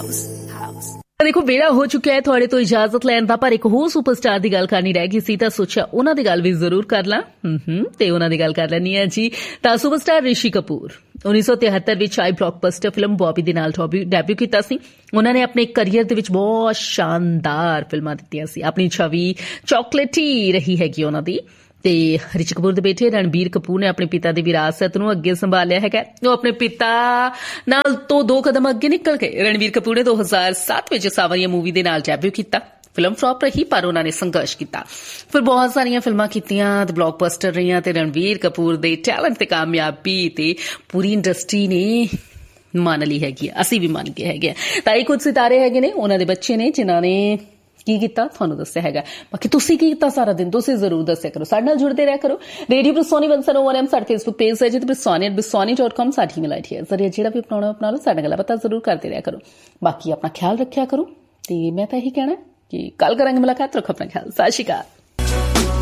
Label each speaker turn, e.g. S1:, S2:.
S1: ਦੇਖੋ ਵੇਲਾ ਹੋ ਚੁੱਕਿਆ ਹੈ ਤੁਹਾਡੇ ਤੋਂ ਇਜਾਜ਼ਤ ਲੈਣ ਦਾ, ਪਰ ਇੱਕ ਹੋਰ ਸੁਪਰਸਟਾਰ ਦੀ ਗੱਲ ਕਰਨੀ ਰਹਿ ਗਈ ਸੀ ਤਾਂ ਸੋਚਿਆ ਉਹਨਾਂ ਦੀ ਗੱਲ ਵੀ ਜ਼ਰੂਰ ਕਰ ਲਾਂ ਤੇ ਉਹਨਾਂ ਦੀ ਗੱਲ ਕਰ ਲੈਣੀ ਹੈ ਜੀ। ਤਾਂ ਸੁਪਰਸਟਾਰ ਰਿਸ਼ੀ ਕਪੂਰ 1973 ਵਿੱਚ ਆਈ ਬਲੌਕਬਸਟਰ ਫਿਲਮ ਬੌਬੀ ਦੇ ਨਾਲ ਡੈਬਿਊ ਕੀਤਾ ਸੀ। ਉਹਨਾਂ ਨੇ ਆਪਣੇ ਕਰੀਅਰ ਦੇ ਵਿੱਚ ਬਹੁਤ ਸ਼ਾਨਦਾਰ ਫਿਲਮਾਂ ਦਿੱਤੀਆਂ ਸੀ। ਆਪਣੀ ਛਵੀ ਚੌਕਲੇਟੀ ਰਹੀ ਹੈਗੀ ਉਹਨਾਂ ਦੀ। ਤੇ ਰਿਸ਼ੀ ਕਪੂਰ ਦੇ ਬੇਟੇ ਰਣਬੀਰ ਕਪੂਰ ਨੇ ਆਪਣੇ ਪਿਤਾ ਦੀ ਵਿਰਾਸਤ ਨੂੰ ਅੱਗੇ ਸੰਭਾਲਿਆ ਹੈਗਾ। ਉਹ ਆਪਣੇ ਪਿਤਾ ਨਾਲ ਤੋਂ 2 ਕਦਮ ਅੱਗੇ ਨਿਕਲ ਕੇ ਰਣਬੀਰ ਕਪੂਰ ਨੇ 2007 ਵਿੱਚ ਸਾਵਰੀਆ ਮੂਵੀ ਦੇ ਨਾਲ ਡੈਬਿਊ ਕੀਤਾ। ਫਿਲਮ ਫਲॉप ਰਹੀ ਪਰ ਉਹਨਾਂ ਨੇ ਸੰਘਰਸ਼ ਕੀਤਾ, ਫਿਰ ਬਹੁਤ ਸਾਰੀਆਂ ਫਿਲਮਾਂ ਕੀਤੀਆਂ ਤੇ ਬਲੌਕਬਸਟਰ ਰਹੀਆਂ ਤੇ ਰਣਬੀਰ ਕਪੂਰ ਦੇ ਟੈਲੈਂਟ ਤੇ ਕਾਮਯਾਬੀ ਤੇ ਪੂਰੀ ਇੰਡਸਟਰੀ ਨੇ ਮੰਨ ਲਈ ਹੈਗੀ ਆ, ਅਸੀਂ ਵੀ ਮੰਨ ਗਏ ਹੈਗੇ ਆ। ਤਾਂ ਇਹ ਕੁਝ ਸਿਤਾਰੇ ਹੈਗੇ ਨੇ, ਉਹਨਾਂ ਦੇ ਬੱਚੇ ਨੇ ਜਿਨ੍ਹਾਂ ਨੇ ਕੀ ਕੀਤਾ ਤੁਹਾਨੂੰ ਦੱਸਿਆ ਹੈਗਾ। ਬਾਕੀ ਤੁਸੀਂ ਕੀ ਕੀਤਾ ਸਾਰਾ ਦਿਨ ਤੁਸੀਂ ਜ਼ਰੂਰ ਦੱਸਿਆ ਕਰੋ, ਸਾਡੇ ਨਾਲ ਜੁੜਦੇ ਰਿਹਾ ਕਰੋ। ਰੇਡੀਓ ਬਸੋਨੀ 101 ਸਾਡੇ ਫੇਸਬੁੱਕ ਪੇਜ ਹੈ ਜੀ, bsoni@bsoni.com ਸਾਡੀ ਈਮੇਲ ਆਈਡੀ ਹੈ। ਜ਼ਰੀਏ ਜਿਹੜਾ ਵੀ ਅਪਣਾ ਲਓ, ਸਾਡੇ ਨਾਲ ਪਤਾ ਜ਼ਰੂਰ ਕਰਦੇ ਰਿਹਾ ਕਰੋ। ਬਾਕੀ ਆਪਣਾ ਖਿਆਲ ਰੱਖਿਆ ਕਰੋ ਤੇ ਮੈਂ ਤਾਂ ਇਹੀ ਕਹਿਣਾ ਕਿ ਕੱਲ ਕਰਾਂਗੇ ਮੁਲਾਕਾਤ। ਰੱਖੋ ਆਪਣਾ ਖਿਆਲ। ਸਤਿ ਸ਼੍ਰੀ ਅਕਾਲ।